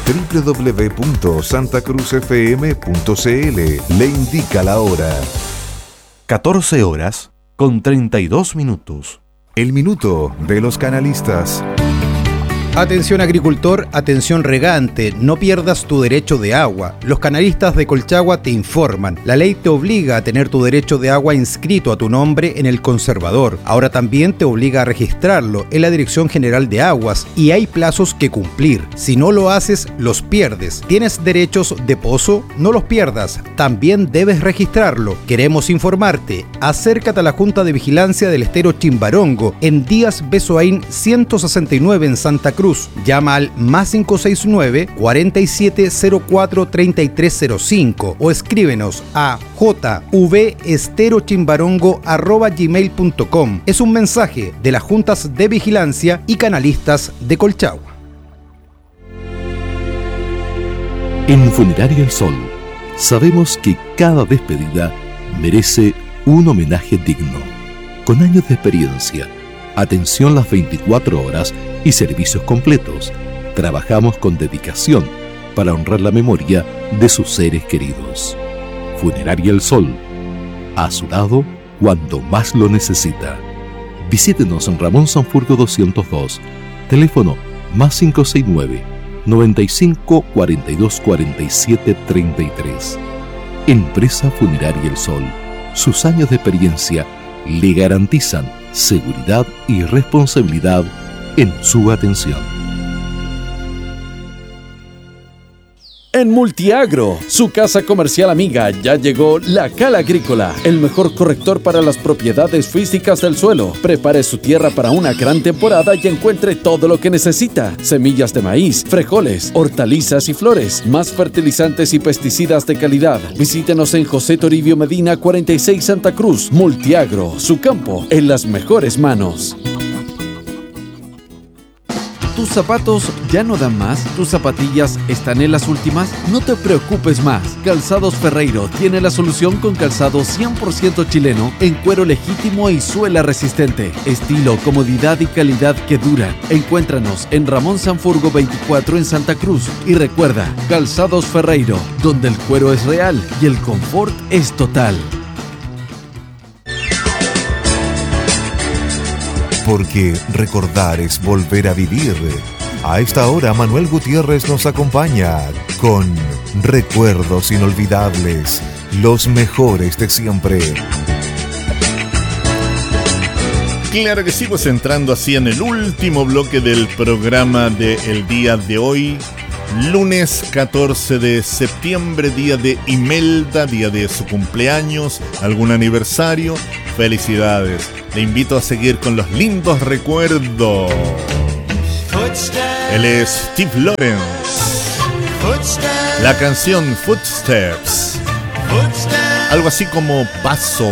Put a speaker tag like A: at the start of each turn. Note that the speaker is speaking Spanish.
A: www.santacruzfm.cl. Le indica la hora.
B: 14 horas con 32 minutos.
A: El minuto de los canalistas.
C: Atención agricultor, atención regante, no pierdas tu derecho de agua. Los canalistas de Colchagua te informan. La ley te obliga a tener tu derecho de agua inscrito a tu nombre en el conservador. Ahora también te obliga a registrarlo en la Dirección General de Aguas y hay plazos que cumplir. Si no lo haces, los pierdes. ¿Tienes derechos de pozo? No los pierdas. También debes registrarlo. Queremos informarte. Acércate a la Junta de Vigilancia del Estero Chimbarongo en Díaz Besoaín 169 en Santa Cruz. Llama al +569 4704 3305 o escríbenos a jvesterochimbarongo@gmail.com. Es un mensaje de las Juntas de Vigilancia y Canalistas de Colchagua.
D: En Funeraria El Sol sabemos que cada despedida merece un homenaje digno. Con años de experiencia, atención las 24 horas y servicios completos, trabajamos con dedicación para honrar la memoria de sus seres queridos. Funeraria El Sol, a su lado cuando más lo necesita. Visítenos en Ramón Sanfurgo 202, teléfono +569 95 42 47 33. Empresa Funeraria El Sol, sus años de experiencia le garantizan seguridad y responsabilidad en su atención.
E: En Multiagro, su casa comercial amiga, ya llegó La Cala Agrícola, el mejor corrector para las propiedades físicas del suelo. Prepare su tierra para una gran temporada y encuentre todo lo que necesita: semillas de maíz, frijoles, hortalizas y flores, más fertilizantes y pesticidas de calidad. Visítenos en José Toribio Medina 46 Santa Cruz. Multiagro, su campo en las mejores manos. ¿Tus zapatos ya no dan más? ¿Tus zapatillas están en las últimas? No te preocupes más. Calzados Ferreiro tiene la solución con calzado 100% chileno en cuero legítimo y suela resistente. Estilo, comodidad y calidad que duran. Encuéntranos en Ramón Sanfurgo 24 en Santa Cruz. Y recuerda, Calzados Ferreiro, donde el cuero es real y el confort es total.
A: Porque recordar es volver a vivir. A esta hora Manuel Gutiérrez nos acompaña con recuerdos inolvidables, los mejores de siempre.
F: Claro que sí, pues entrando así en el último bloque del programa del día de hoy, lunes 14 de septiembre, día de Imelda, día de su cumpleaños, algún aniversario. Felicidades. Le invito a seguir con los lindos recuerdos. Él es Steve Lawrence. La canción Footsteps. Algo así como paso.